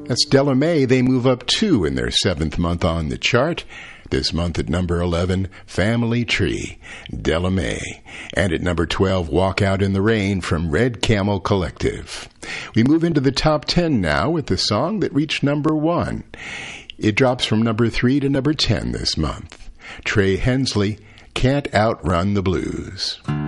That's Della Mae. They move up 2 in their 7th month on the chart. This month at number 11, Family Tree, Della Mae. And at number 12, Walk Out in the Rain from Red Camel Collective. We move into the top 10 now with the song that reached number 1. It drops from number 3 to number 10 this month. Trey Hensley, Can't Outrun the Blues.